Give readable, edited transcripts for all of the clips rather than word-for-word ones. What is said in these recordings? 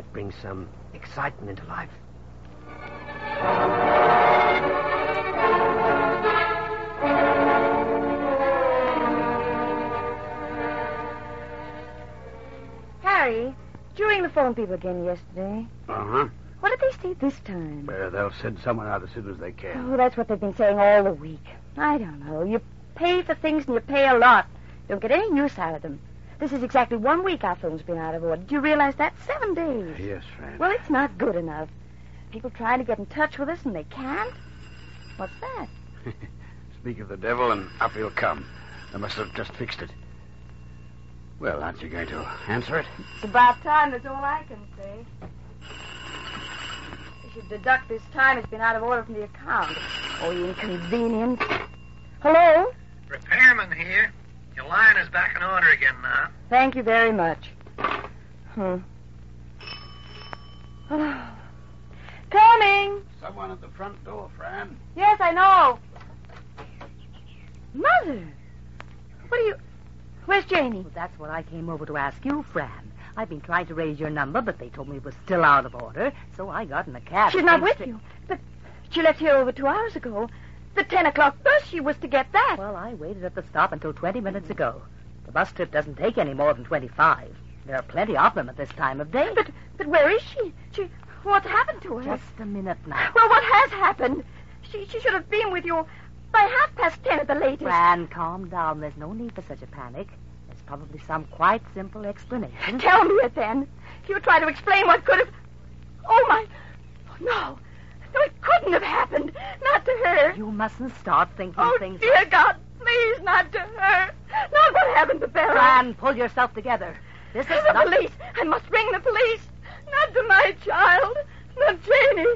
that brings some excitement into life. Harry, did you ring the phone people again yesterday? Uh-huh. What did they say this time? They'll send someone out as soon as they can. Oh, that's what they've been saying all the week. I don't know. You pay for things and you pay a lot. Don't get any use out of them. This is exactly 1 week our phone's been out of order. Do you realize that? 7 days. Yes, Fran. Well, it's not good enough. People trying to get in touch with us and they can't. What's that? Speak of the devil and up he'll come. They must have just fixed it. Well, aren't you going to answer it? It's about time, that's all I can say. You should deduct this time it's been out of order from the account. Oh, you inconvenience. Hello? Repairman here. Your line is back in order again now. Thank you very much. Coming. Someone at the front door, Fran. Yes, I know. Mother. What are you... Where's Janie? Well, that's what I came over to ask you, Fran. I've been trying to raise your number, but they told me it was still out of order, so I got in a cab. She's not with you. But she left here over 2 hours ago. The 10 o'clock bus, she was to get that. Well, I waited at the stop until 20 minutes ago. The bus trip doesn't take any more than 25. There are plenty of them at this time of day. But where is she? What's happened to her? Just a minute now. Well, what has happened? She should have been with you by 10:30 at the latest. Fran, calm down. There's no need for such a panic. There's probably some quite simple explanation. Tell me it then. You try to explain what could have... Oh, my... No, it couldn't have happened. Not to her. You mustn't start thinking things... Oh, dear God, please, not to her. Not what happened to Beryl. Fran, pull yourself together. This is the police. I must ring the police. Not to my child. Not Janie.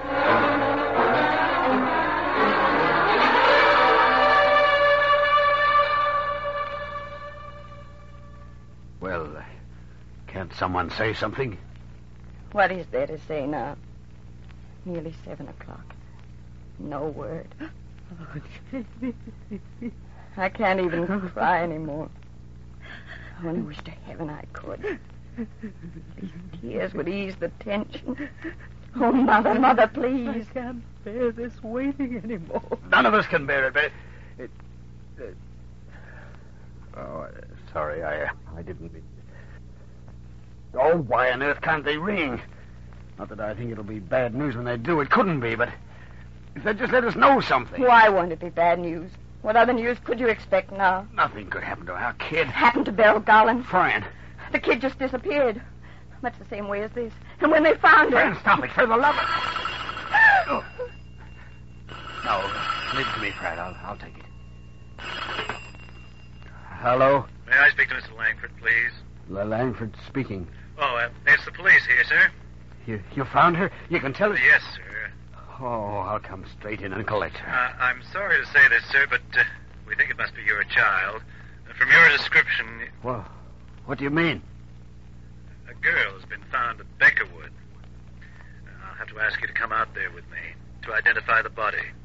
Well, can't someone say something? What is there to say now? Nearly 7 o'clock. No word. I can't even cry anymore. I only wish to heaven I could. These tears would ease the tension. Oh, Mother, please. I can't bear this waiting anymore. None of us can bear it, but sorry, I didn't mean... Oh, why on earth can't they ring? Not that I think it'll be bad news when they do. It couldn't be, but if they'd just let us know something. Why won't it be bad news? What other news could you expect now? Nothing could happen to our kid. Happened to Beryl Garland. Fran. The kid just disappeared. Much the same way as this. And when they found her... Fran, stop it, for the love of... Oh. No, leave it to me, Fran. I'll take it. Hello? May I speak to Mr. Langford, please? Langford speaking. Oh, it's the police here, sir. You found her? You can tell us... Yes, sir. Oh, I'll come straight in and collect her. I'm sorry to say this, sir, but we think it must be your child. From your description... Well, what do you mean? A girl has been found at Beckerwood. I'll have to ask you to come out there with me to identify the body.